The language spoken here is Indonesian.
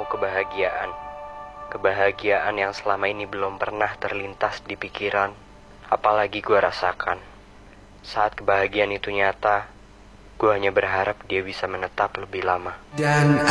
tahu kebahagiaan. Kebahagiaan yang selama ini belum pernah terlintas di pikiran, apalagi gue rasakan. Saat kebahagiaan itu nyata, gue hanya berharap dia bisa menetap lebih lama. Dan